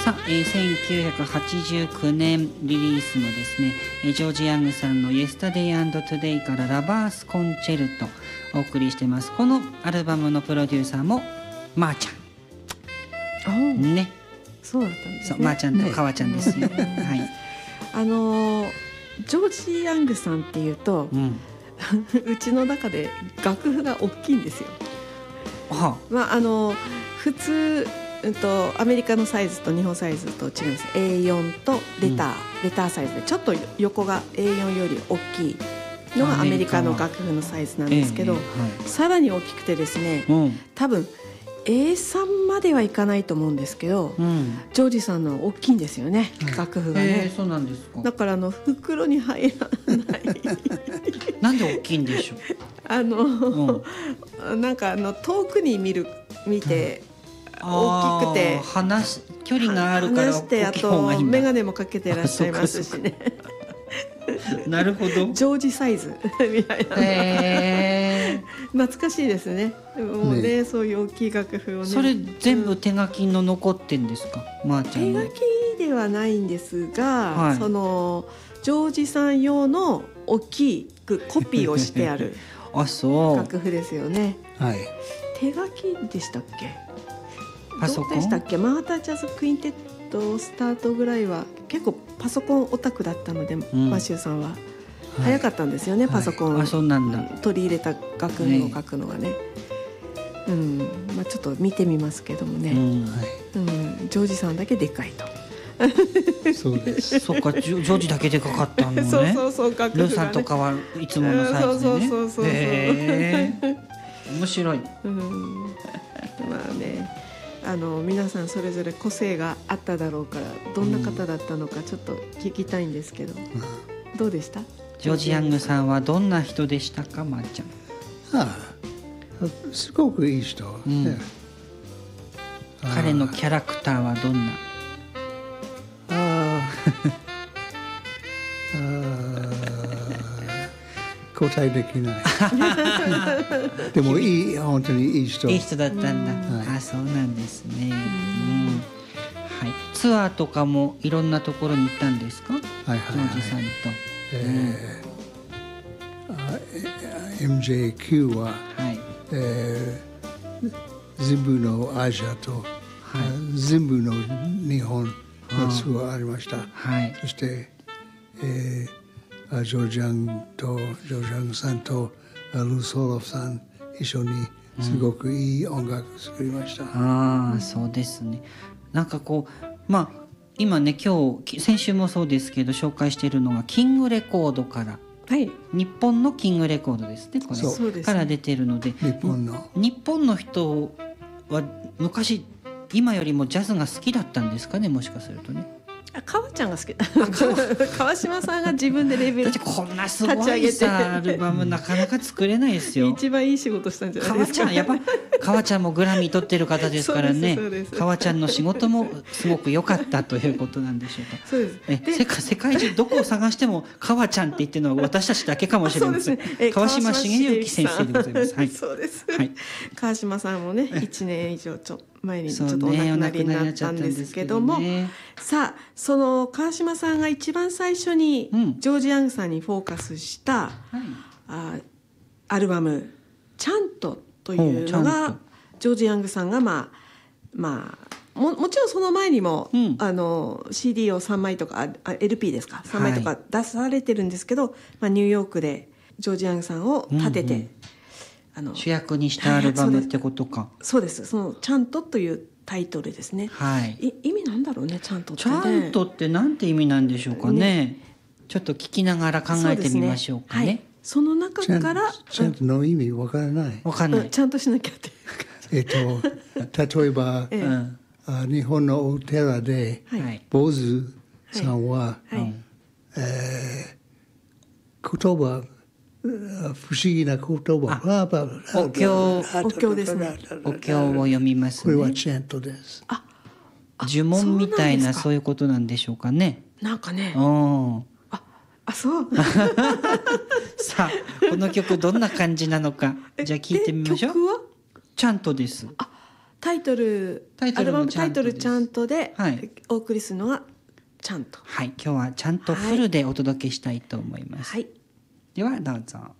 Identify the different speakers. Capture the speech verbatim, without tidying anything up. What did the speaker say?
Speaker 1: さあ、えー、せんきゅうひゃくはちじゅうきゅうねんリリースのですね、えー、ジョージ・ヤングさんの Yesterday and Today からラバースコンチェルトお送りしてます。このアルバムのプロデューサーもまーちゃんね。
Speaker 2: そうだったんですね。
Speaker 1: そう、まーちゃんとかわちゃんですよ、はい、
Speaker 2: あのー、ジョージ・ヤングさんっていうと、うん、うちの中で楽譜が大きいんですよ。はあ、まああのー、普通うんとアメリカのサイズと日本サイズと違うんです。 エーよん とレター、うん、レターサイズでちょっと横が エーよん より大きいのがアメリカの楽譜のサイズなんですけど、えーはい、さらに大きくてですね、うん、多分 エーさん まではいかないと思うんですけど、うん、ジョージさんの大きいんですよね、楽譜がね、
Speaker 1: えー、そうなんですか。
Speaker 2: だからあの袋に入らない
Speaker 1: なんで大きいんでしょう。
Speaker 2: あの、うん、なんかあの遠くに見る見て、うん、大きくて
Speaker 1: 話距離があるから大きい方がいいんだ。
Speaker 2: 話して、あと眼鏡もかけてらっしゃいますしね
Speaker 1: なるほど、
Speaker 2: ジョージサイズみたいな、えー、懐かしいですね。もう ね, ねそういう大きい楽譜をね。
Speaker 1: それ全部手書きの残ってんですか、うん、まー、あ、ちゃんの。
Speaker 2: 手書きではないんですが、はい、そのジョージさん用の大きくコピーをしてある
Speaker 1: あ、そう
Speaker 2: 楽譜ですよね、
Speaker 3: はい、
Speaker 2: 手書きでしたっけ。
Speaker 1: パソコン
Speaker 2: どうでしたっけ。マータジャズクインテッドスタートぐらいは結構パソコンオタクだったので、うん、マシューさんは早かったんですよね、はい、パソコンを、
Speaker 1: はい、あ、そうなんだ、
Speaker 2: 取り入れた楽譜を書くのがね、うん、まあ、ちょっと見てみますけどもね、うんはいうん、ジョージさんだけでかいと
Speaker 3: そうです。
Speaker 1: そうか、ジョージだけでかかったのね。
Speaker 2: そうそうそう、楽譜がね、
Speaker 1: ルーさんとかはいつものサイズでね。そうそうそうそう、へー、面白い、うん、
Speaker 2: まあね、あの皆さんそれぞれ個性があっただろうから、どんな方だったのかちょっと聞きたいんですけど、うん、どうでした？
Speaker 1: ジョージ・ヤングさんはどんな人でしたか、まー、ちゃん。
Speaker 3: ああ、すごくいい人、うんね、
Speaker 1: 彼のキャラクターはどんな？
Speaker 3: ああ答えできないでもいい、本当にいい人、
Speaker 1: いい人だったんだ、うん、あ、そうなんですね、うん、はい、ツアーとかもいろんなところに行ったんですか、はいはいはい、ジョージさんと、
Speaker 3: えーうん、エムジェーキュー は、はいえー、全部のアジアと、はい、全部の日本のツアーありました、はい、そして、えー、ジョージ・ヤングとジョージ・ヤングさんとルー・ソロフさん一緒にすごくいい音楽作りました、うん、
Speaker 1: ああ、そうですね。なんかこう、まあ今ね、今日先週もそうですけど紹介しているのがキングレコードから、はい、日本のキングレコードですね、これそうですね、から出てるので、
Speaker 3: 日本の
Speaker 1: 日本の人は昔今よりもジャズが好きだったんですかね、もしかするとね。
Speaker 2: あ、川ちゃんが好き川島さんが自分でレベル
Speaker 1: だってこんなすごいさアルバムなかなか作れないですよ
Speaker 2: 一番いい仕事したんじゃないですか。
Speaker 1: 川ちゃん、やっぱ川ちゃんもグラミー取ってる方ですからね川ちゃんの仕事もすごく良かったということなんでしょうか。そうです。えで世界、世界中どこを探しても川ちゃんって言ってるのは私たちだけかもしれません、ね、川島茂之先生でございます、はい、
Speaker 2: そうです、はい、川島さんもねいちねん以上ちょっと前にちょっとお亡くなりになったんですけども、ね、さあその川島さんが一番最初にジョージ・ヤングさんにフォーカスした、うん、あアルバム「チャント」というのがジョージ・ヤングさんがまあまあ も, もちろんその前にも、うん、あの シーディー をさんまいとかあ エルピー ですかさんまいとか出されてるんですけど、はいまあ、ニューヨークでジョージ・ヤングさんを立てて、うんうん
Speaker 1: あの主役にしたアルバムってことか。
Speaker 2: そうです。そのちゃんとというタイトルですね。はい。い意味なんだろうね、ちゃんとって、ね。
Speaker 1: ちゃんとってなんて意味なんでしょうかね。ねちょっと聞きながら考えてみましょうかね。
Speaker 2: そ うですね、はい、その中から
Speaker 3: ちゃんとの意味わからない。
Speaker 1: わかんない、
Speaker 2: うん。ちゃんとしなきゃって。
Speaker 3: えっと例えば、ええ、あ日本のお寺で、はい、坊主さんは、はいはいえー、言葉不思議な言葉
Speaker 1: お経
Speaker 2: お経ですね。
Speaker 1: お経を読みますね。
Speaker 3: これはチャントです。
Speaker 2: あ
Speaker 1: 呪文みたいなそういうことなんでしょうかね。
Speaker 2: なんかねああそう
Speaker 1: さあこの曲どんな感じなのかじゃあ聞いてみましょう。
Speaker 2: 曲は
Speaker 1: チャントです。
Speaker 2: あタイトルアルバムタイトルちゃんとでお送りするのはちゃんと。
Speaker 1: はい、今日はちゃんとフルでお届けしたいと思います。
Speaker 2: はい、
Speaker 1: ではどうぞ。